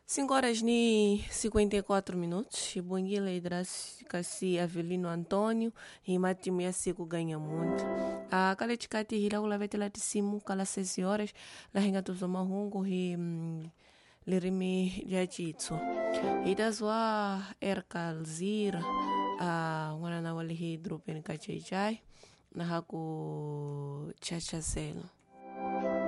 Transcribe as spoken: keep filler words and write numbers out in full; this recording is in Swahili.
cinco horas ni cinquenta e quatro minutos. Bonguila hidrasi Avelino Antônio e Matimo Yassico ganha muito. A kala tikati hila ula vete la tisimu kala seis horas la hinga tuzoma hungu hi mm, lirimi jachitsu. Itazwa erkalzira a wana na wali hi drupen kachaichai na haku chachaselo.